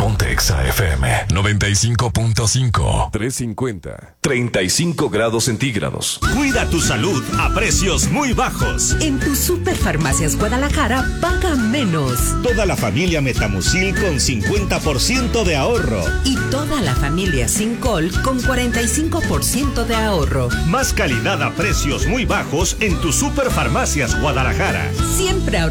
Ponte Exa FM 95.5. 350. 35 grados centígrados. Cuida tu salud a precios muy bajos. En tu Superfarmacias Guadalajara, paga menos. Toda la familia Metamucil con 50% de ahorro. Y toda la familia Sincol con 45% de ahorro. Más calidad a precios muy bajos en tu Superfarmacias Guadalajara. Siempre ahorrar.